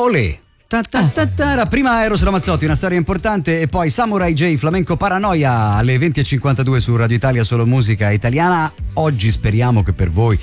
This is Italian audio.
Olè. Prima Eros Ramazzotti, una storia importante, e poi Samurai J, Flamenco Paranoia alle 20:52 su Radio Italia, solo musica italiana. Oggi speriamo che per voi